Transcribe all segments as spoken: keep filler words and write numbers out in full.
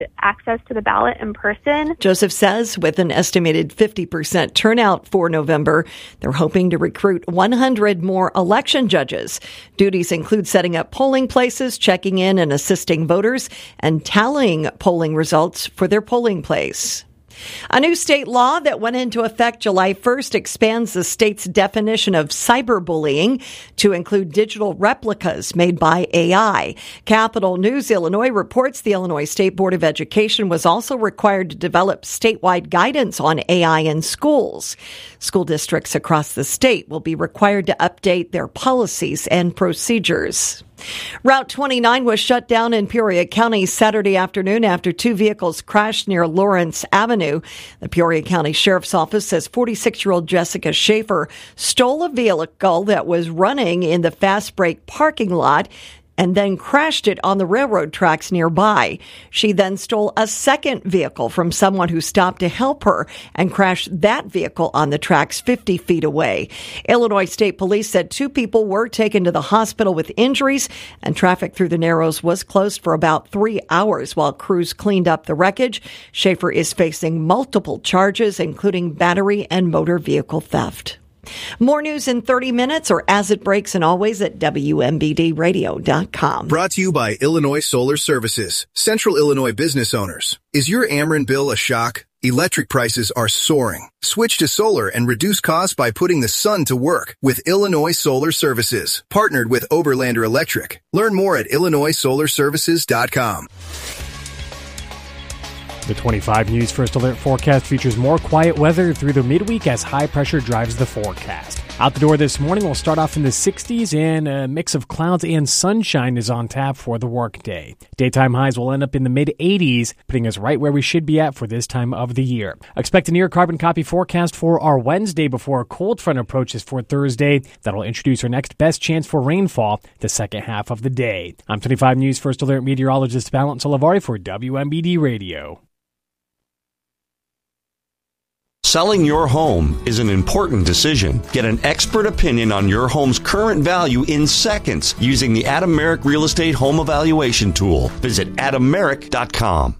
access to the ballot in person. Joseph says with an estimated fifty percent turnout for November, they're hoping to recruit one hundred more election judges. Duties include setting up polling places, checking in and assisting voters, and tallying polling results for their polling place. A new state law that went into effect July first expands the state's definition of cyberbullying to include digital replicas made by A I. Capital News Illinois reports the Illinois State Board of Education was also required to develop statewide guidance on A I in schools. School districts across the state will be required to update their policies and procedures. Route twenty-nine was shut down in Peoria County Saturday afternoon after two vehicles crashed near Lawrence Avenue. The Peoria County Sheriff's Office says forty-six-year-old Jessica Schaefer stole a vehicle that was running in the fast break parking lot and then crashed it on the railroad tracks nearby. She then stole a second vehicle from someone who stopped to help her and crashed that vehicle on the tracks fifty feet away. Illinois State Police said two people were taken to the hospital with injuries, and traffic through the Narrows was closed for about three hours while crews cleaned up the wreckage. Schaefer is facing multiple charges, including battery and motor vehicle theft. More news in thirty minutes or as it breaks, and always at W M B D radio dot com. Brought to you by Illinois Solar Services, Central Illinois business owners. Is your Ameren bill a shock? Electric prices are soaring. Switch to solar and reduce costs by putting the sun to work with Illinois Solar Services, partnered with Oberlander Electric. Learn more at Illinois solar services dot com. The twenty-five News First Alert forecast features more quiet weather through the midweek as high pressure drives the forecast. Out the door this morning, we'll start off in the sixties, and a mix of clouds and sunshine is on tap for the workday. Daytime highs will end up in the mid-eighties, putting us right where we should be at for this time of the year. Expect a near carbon copy forecast for our Wednesday before a cold front approaches for Thursday. That'll introduce our next best chance for rainfall the second half of the day. I'm twenty-five News First Alert meteorologist Valent Solivari for W M B D Radio. Selling your home is an important decision. Get an expert opinion on your home's current value in seconds using the Adam Merrick Real Estate Home Evaluation Tool. Visit adam merrick dot com.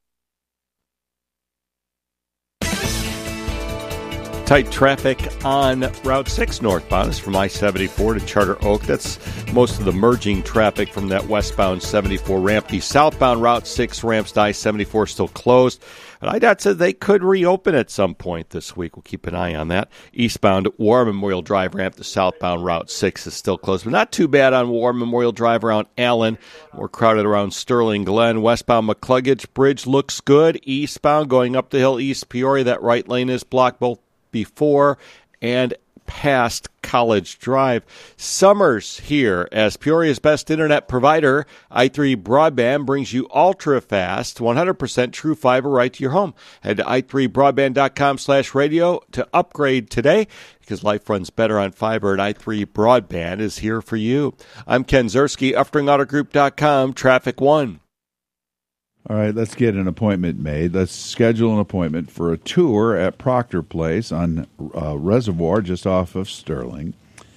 Tight traffic on Route six northbound is from I seventy-four to Charter Oak. That's most of the merging traffic from that westbound seventy-four ramp. The southbound Route six ramps to I seventy-four still closed. But I D O T said they could reopen at some point this week. We'll keep an eye on that. Eastbound War Memorial Drive ramp to southbound Route six is still closed, but not too bad on War Memorial Drive around Allen. More crowded around Sterling Glen. Westbound McCluggage Bridge looks good. Eastbound going up the hill, East Peoria, that right lane is blocked both before and past College Drive. Summer's here as Peoria's best internet provider. i three Broadband brings you ultra-fast, one hundred percent true fiber right to your home. Head to i three broadband dot com slash radio to upgrade today, because life runs better on fiber, and i three Broadband is here for you. I'm Ken Zerski, uftring auto group dot com, Traffic One. All right, let's get an appointment made. Let's schedule an appointment for a tour at Proctor Place on uh, Reservoir, just off of Sterling.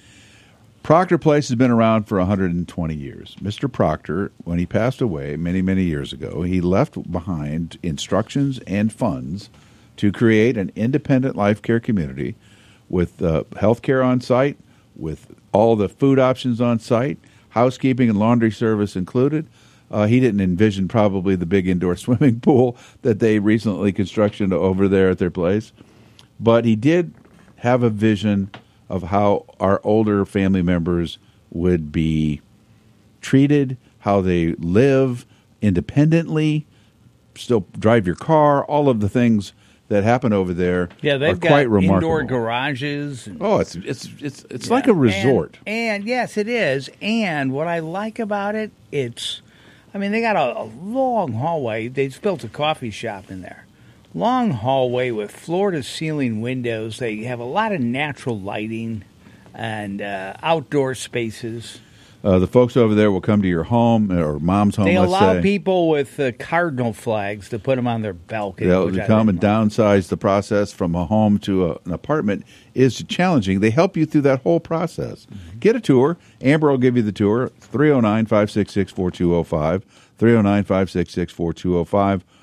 Proctor Place has been around for one hundred twenty years. Mister Proctor, when he passed away many, many years ago, he left behind instructions and funds to create an independent life care community with uh, health care on site, with all the food options on site, housekeeping and laundry service included. Uh, he didn't envision probably the big indoor swimming pool that they recently constructed over there at their place. But he did have a vision of how our older family members would be treated, how they live independently, still drive your car, all of the things that happen over there. Yeah, they've are got quite remarkable. Indoor garages. And, oh, it's it's it's it's yeah, like a resort. And, and yes, it is. And what I like about it, it's, I mean, they got a, a long hallway. They just built a coffee shop in there. Long hallway with floor-to-ceiling windows. They have a lot of natural lighting and uh, outdoor spaces. Uh, the folks over there will come to your home or mom's home, They let's allow say. people with uh, cardinal flags to put them on their balcony. They'll which I come think and downsize the process from a home to a, an apartment is challenging. They help you through that whole process. Mm-hmm. Get a tour. Amber will give you the tour, three oh nine, five six six, four two oh five, three oh nine, five six six, four two oh five,